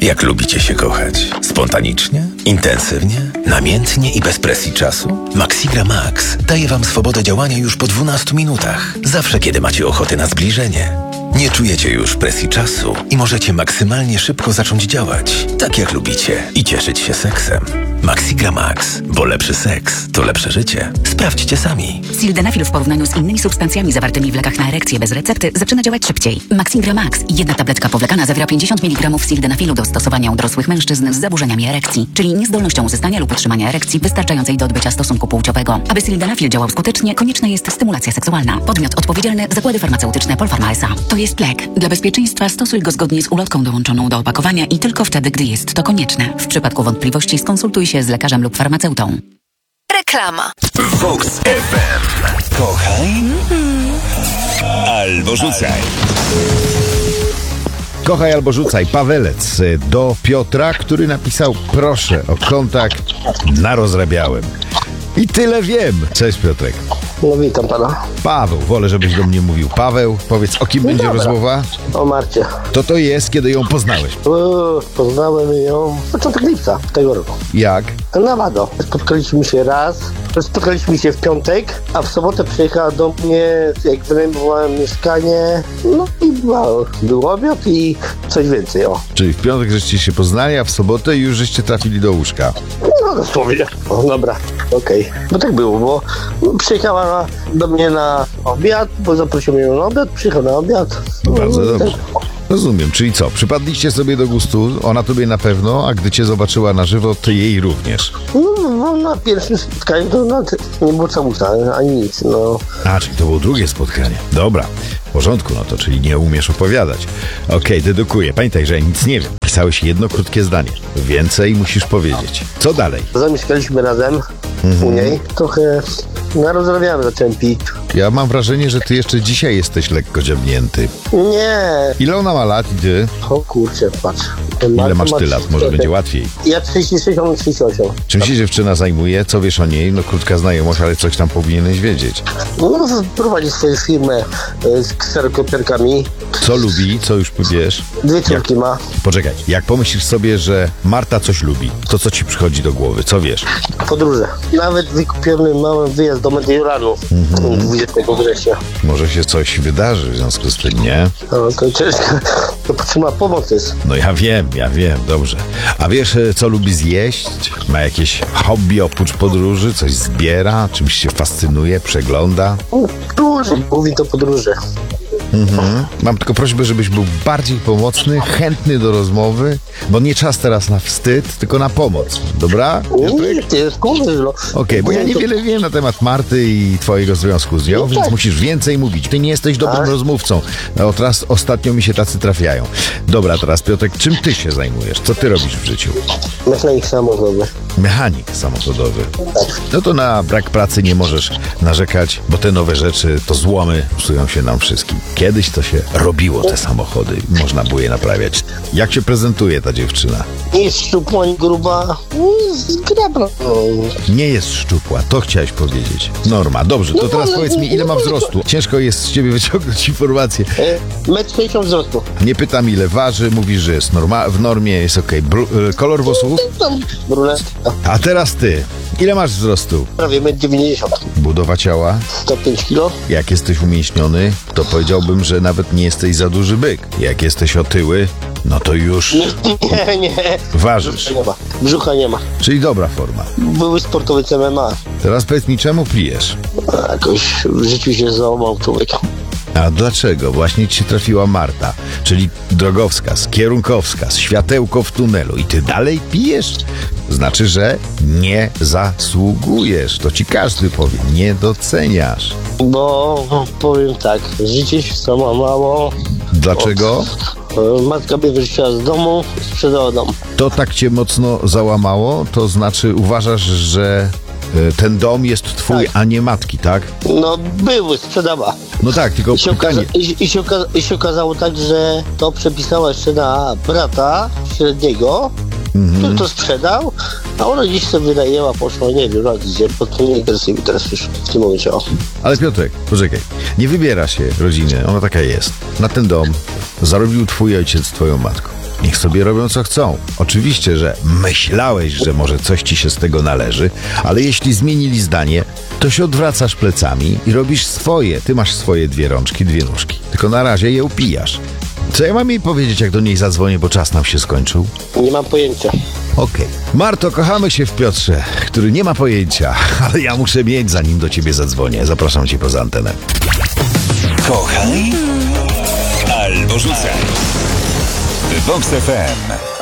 Jak lubicie się kochać? Spontanicznie? Intensywnie? Namiętnie i bez presji czasu? Maxigra Max daje Wam swobodę działania już po 12 minutach. Zawsze, kiedy macie ochotę na zbliżenie. Nie czujecie już presji czasu i możecie maksymalnie szybko zacząć działać, tak jak lubicie, i cieszyć się seksem. Maxigra Max, bo lepszy seks to lepsze życie. Sprawdźcie sami. Sildenafil w porównaniu z innymi substancjami zawartymi w lekach na erekcję bez recepty zaczyna działać szybciej. Maxigra Max, jedna tabletka powlekana zawiera 50 mg sildenafilu do stosowania u dorosłych mężczyzn z zaburzeniami erekcji, czyli niezdolnością uzyskania lub utrzymania erekcji wystarczającej do odbycia stosunku płciowego. Aby sildenafil działał skutecznie, konieczna jest stymulacja seksualna. Podmiot odpowiedzialny: zakłady farmaceutyczne Polpharma S.A. To jest lek. Dla bezpieczeństwa stosuj go zgodnie z ulotką dołączoną do opakowania i tylko wtedy, gdy jest to konieczne. W przypadku wątpliwości skonsultuj się z lekarzem lub farmaceutą. Reklama. Vox FM. Kochaj albo rzucaj. Kochaj albo rzucaj. Pawelec do Piotra, który napisał: proszę o kontakt na rozrabiałem. I tyle wiem. Cześć, Piotrek. No witam pana. Paweł, wolę, żebyś do mnie mówił Paweł. Powiedz, o kim będzie rozmowa? O Marcie. To jest, kiedy ją poznałeś. Poznałem ją w początek lipca tego roku. Jak? Na Wado. Spotkaliśmy się raz. Spotkaliśmy się w piątek, a w sobotę przyjechała do mnie, jak wynajmowałem mieszkanie. No i był obiad i coś więcej, o. Czyli w piątek żeście się poznali, a w sobotę już żeście trafili do łóżka. No dosłownie. O, dobra, okej. Bo tak było, bo przyjechała do mnie na obiad, bo zaprosił mnie na obiad, przyjechał na obiad. Bardzo dobrze. Rozumiem, czyli co? Przypadliście sobie do gustu, ona tobie na pewno, a gdy cię zobaczyła na żywo, ty jej również. No, na pierwszym spotkaniu to nie było całusa, ani nic, no. A, czyli to było drugie spotkanie. Dobra, w porządku, no to czyli nie umiesz opowiadać. Okej, dedukuję. Pamiętaj, że ja nic nie wiem. Pisałeś jedno krótkie zdanie. Więcej musisz powiedzieć. Co dalej? Zamieszkaliśmy razem u niej. Trochę rozrabiamy, zacząłem pić. Ja mam wrażenie, że ty jeszcze dzisiaj jesteś lekko dziabnięty. Nie. Ile ona ma lat i ty? O kurczę, patrz. Ile masz ty lat? Może będzie łatwiej. Ja 36, on 38. Czym się dziewczyna zajmuje? Co wiesz o niej? No krótka znajomość, ale coś tam powinieneś wiedzieć. No, prowadzi swoją firmę z kserokopierkami. Co lubi? Co już wiesz? 2 córki ma. Poczekaj, jak pomyślisz sobie, że Marta coś lubi, to co ci przychodzi do głowy? Co wiesz? Podróże. Nawet wykupiony mały wyjazd do Mediolanu 20 września. Może się coś wydarzy w związku z tym, nie? No, to ciężko. To potrzeba pomocy. No ja wiem, dobrze. A wiesz, co lubi zjeść? Ma jakieś hobby oprócz podróży? Coś zbiera? Czymś się fascynuje? Przegląda? Podróże. Mówi to podróże. Mam tylko prośbę, żebyś był bardziej pomocny, chętny do rozmowy, bo nie czas teraz na wstyd, tylko na pomoc. Dobra? Nie, ty jest no. Okej, bo ja niewiele wiem na temat Marty i twojego związku z nią, No więc tak. musisz więcej mówić. Ty nie jesteś dobrym rozmówcą. No, teraz ostatnio mi się tacy trafiają. Dobra, teraz Piotrek, czym ty się zajmujesz? Co ty robisz w życiu? Mechanik samochodowy. Mechanik samochodowy. No to na brak pracy nie możesz narzekać, bo te nowe rzeczy, to złomy psują się nam wszystkim. Kiedyś to się robiło, te samochody. Można było je naprawiać. Jak się prezentuje ta dziewczyna? Nie jest szczupła, ani gruba. Zgrabna. Nie jest szczupła, to chciałeś powiedzieć. Norma, dobrze, to teraz powiedz mi, ile ma wzrostu? Ciężko jest z ciebie wyciągnąć informację. 1,60 m wzrostu. Nie pytam, ile waży, mówisz, że jest w normie, jest okej. Kolor włosów? Brunetka. A teraz ty. Ile masz wzrostu? Prawie 1,90 m. Budowa ciała? 105 kg. Jak jesteś umięśniony, to powiedziałbym, że nawet nie jesteś za duży byk. Jak jesteś otyły, no to już Nie. ważysz. Nie ma. Brzucha nie ma. Czyli dobra forma. Były sportowiec MMA. Teraz powiedz mi, czemu pijesz? A jakoś w życiu się załamał człowiek. A dlaczego? Właśnie ci się trafiła Marta, czyli drogowskaz, kierunkowskaz, światełko w tunelu i ty dalej pijesz? Znaczy, że nie zasługujesz. To ci każdy powie. Nie doceniasz. Bo powiem tak, życie się załamało. Dlaczego? Matka mnie wyrzuciła z domu, sprzedała dom. To tak cię mocno załamało? To znaczy uważasz, że ten dom jest twój, Tak. a nie matki, tak? No były, sprzedała. No tak, tylko I pytanie... się okazało tak, że to przepisała jeszcze na brata średniego, który to sprzedał, a ona gdzieś sobie wynajęła, poszła, nie wiem, gdzie, bo to nie interesuje mi teraz już w tym momencie. Ale Piotrek, poczekaj, nie wybiera się rodziny, ona taka jest. Na ten dom zarobił twój ojciec z twoją matką. Niech sobie robią co chcą. Oczywiście, że myślałeś, że może coś ci się z tego należy, ale jeśli zmienili zdanie, to się odwracasz plecami i robisz swoje. Ty masz swoje 2 rączki, 2 nóżki. Tylko na razie je upijasz. Co ja mam jej powiedzieć, jak do niej zadzwonię, bo czas nam się skończył? Nie mam pojęcia. Okej. Marto, kochamy się w Piotrze, który nie ma pojęcia, ale ja muszę mieć, zanim do ciebie zadzwonię. Zapraszam cię poza antenę. Kochaj albo rzucaj. Vox FM.